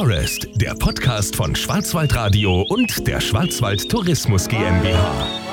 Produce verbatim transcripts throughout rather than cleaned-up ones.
Forest, der Podcast von Schwarzwaldradio und der Schwarzwald Tourismus GmbH.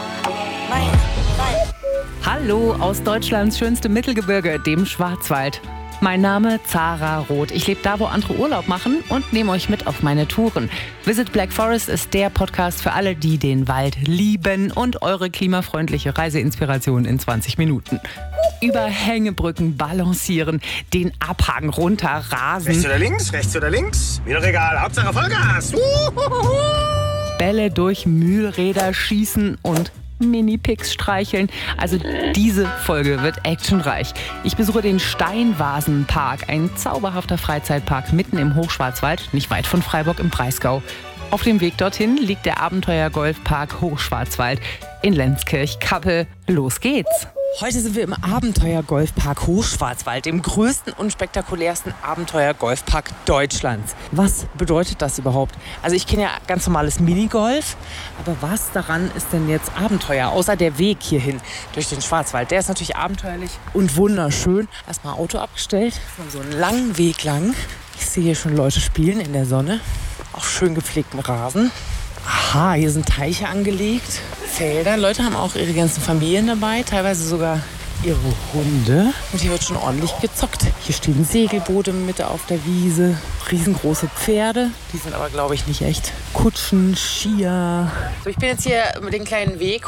Hallo aus Deutschlands schönstem Mittelgebirge, dem Schwarzwald. Mein Name Zara Roth. Ich lebe da, wo andere Urlaub machen und nehme euch mit auf meine Touren. Visit Black Forest ist der Podcast für alle, die den Wald lieben und eure klimafreundliche Reiseinspiration in zwanzig Minuten. Über Hängebrücken balancieren, den Abhang runterrasen. Rechts oder links, rechts oder links, mir doch egal, Hauptsache Vollgas. Uhuhu. Bälle durch Mühlräder schießen und Mini-Picks streicheln. Also diese Folge wird actionreich. Ich besuche den Steinvasenpark, ein zauberhafter Freizeitpark mitten im Hochschwarzwald, nicht weit von Freiburg im Breisgau. Auf dem Weg dorthin liegt der Abenteuer-Golfpark Hochschwarzwald in Lenzkirch-Kappel. Los geht's! Heute sind wir im Abenteuer-Golfpark Hochschwarzwald, dem größten und spektakulärsten Abenteuer-Golfpark Deutschlands. Was bedeutet das überhaupt? Also ich kenne ja ganz normales Minigolf, aber was daran ist denn jetzt Abenteuer? Außer der Weg hierhin durch den Schwarzwald. Der ist natürlich abenteuerlich und wunderschön. Erstmal Auto abgestellt, so einen langen Weg lang. Ich sehe hier schon Leute spielen in der Sonne. Auch schön gepflegten Rasen. Aha, hier sind Teiche angelegt, Felder. Leute haben auch ihre ganzen Familien dabei, teilweise sogar ihre Hunde. Und hier wird schon ordentlich gezockt. Hier stehen Segelboote in der Mitte auf der Wiese, riesengroße Pferde. Die sind aber, glaube ich, nicht echt. Kutschen, Skier. So, ich bin jetzt hier über den kleinen Weg